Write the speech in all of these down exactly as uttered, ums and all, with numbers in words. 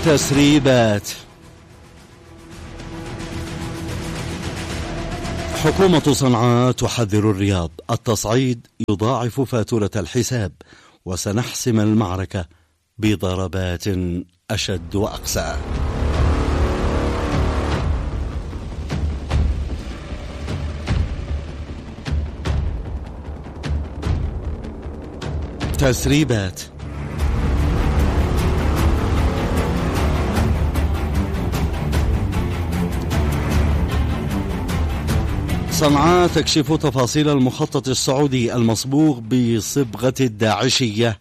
تسريبات. حكومة صنعاء تحذر الرياض: التصعيد يضاعف فاتورة الحساب، وسنحسم المعركة بضربات أشد وأقسى. تسريبات. صنعاء تكشف تفاصيل المخطط السعودي المصبوغ بصبغة الداعشية.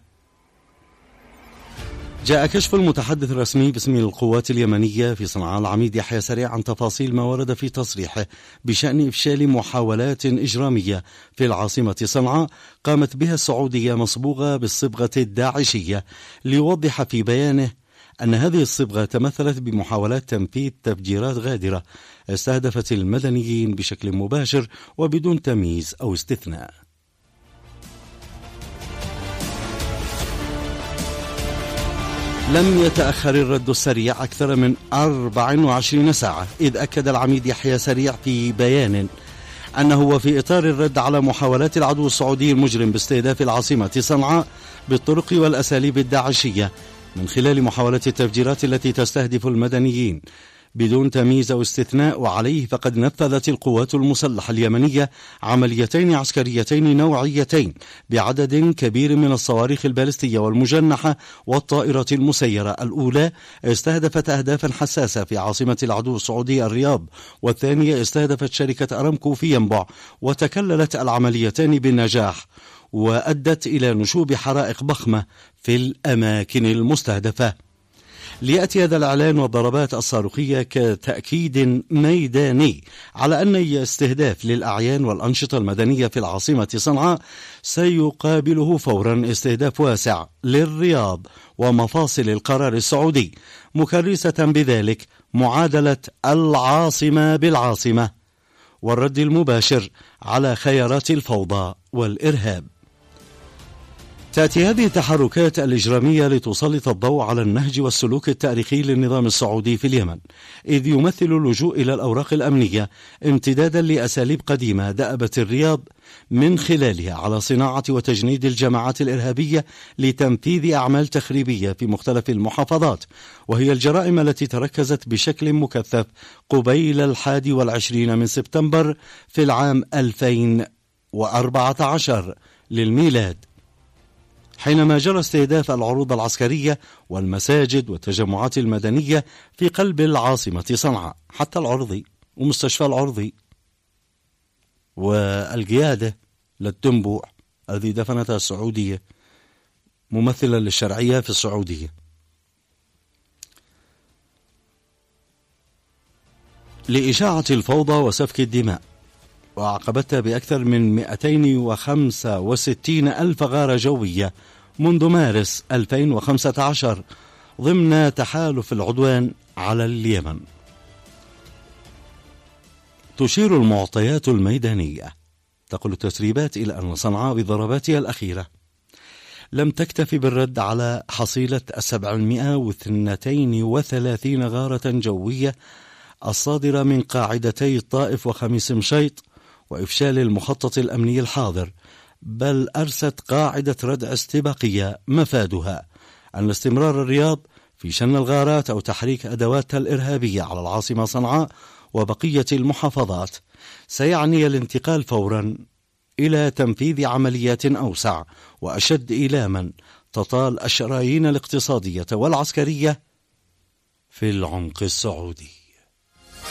جاء كشف المتحدث الرسمي باسم القوات اليمنية في صنعاء العميد يحيى سريع عن تفاصيل ما ورد في تصريحه بشأن إفشال محاولات إجرامية في العاصمة صنعاء قامت بها السعودية مصبوغة بالصبغة الداعشية، ليوضح في بيانه أن هذه الصبغة تمثلت بمحاولات تنفيذ تفجيرات غادرة استهدفت المدنيين بشكل مباشر وبدون تمييز أو استثناء. لم يتأخر الرد السريع أكثر من أربع وعشرين ساعة، إذ أكد العميد يحيى سريع في بيان أنه وفي إطار الرد على محاولات العدو السعودي المجرم باستهداف العاصمة صنعاء بالطرق والأساليب الداعشية من خلال محاولات التفجيرات التي تستهدف المدنيين بدون تمييز أو استثناء، وعليه فقد نفذت القوات المسلحة اليمنية عمليتين عسكريتين نوعيتين بعدد كبير من الصواريخ البالستية والمجنحة والطائرات المسيرة. الأولى استهدفت أهدافا حساسة في عاصمة العدو السعودي الرياض، والثانية استهدفت شركة أرامكو في ينبع، وتكللت العمليتان بالنجاح وأدت إلى نشوب حرائق ضخمة في الأماكن المستهدفة. ليأتي هذا الإعلان والضربات الصاروخية كتأكيد ميداني على أن أي استهداف للأعيان والأنشطة المدنية في العاصمة صنعاء سيقابله فورا استهداف واسع للرياض ومفاصل القرار السعودي، مكرسة بذلك معادلة العاصمة بالعاصمة والرد المباشر على خيارات الفوضى والإرهاب. تأتي هذه التحركات الإجرامية لتسلط الضوء على النهج والسلوك التاريخي للنظام السعودي في اليمن، إذ يمثل اللجوء إلى الأوراق الأمنية امتدادا لأساليب قديمة دأبت الرياض من خلالها على صناعة وتجنيد الجماعات الإرهابية لتنفيذ أعمال تخريبية في مختلف المحافظات، وهي الجرائم التي تركزت بشكل مكثف قبيل الحادي والعشرين من سبتمبر في العام ألفين وأربعة عشر للميلاد، حينما جرى استهداف العروض العسكرية والمساجد والتجمعات المدنية في قلب العاصمة صنعاء، حتى العرضي ومستشفى العرضي والقيادة للتنبوع الذي دفنتها السعودية ممثلا للشرعية في السعودية. لإشاعة الفوضى وسفك الدماء، وعقبتها بأكثر من مئتين وخمسة وستين ألف غارة جوية منذ مارس ألفين وخمسة عشر ضمن تحالف العدوان على اليمن. تشير المعطيات الميدانية تقول التسريبات إلى أن صنعاء بضرباتها الأخيرة لم تكتفي بالرد على حصيلة السبعمائة واثنين وثلاثين غارة جوية الصادرة من قاعدتي الطائف وخميس مشيط وإفشال المخطط الأمني الحاضر، بل أرست قاعدة ردع استباقية مفادها أن استمرار الرياض في شن الغارات أو تحريك أدواتها الإرهابية على العاصمة صنعاء وبقية المحافظات سيعني الانتقال فورا إلى تنفيذ عمليات أوسع وأشد إيلاما تطال الشرايين الاقتصادية والعسكرية في العمق السعودي.